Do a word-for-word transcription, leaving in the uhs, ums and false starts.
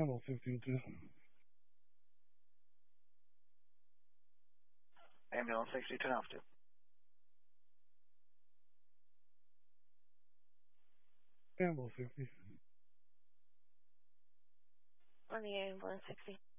Ambulance sixty two. Ambulance sixty-two and altitude. Ambulance sixty. On the ambulance sixty.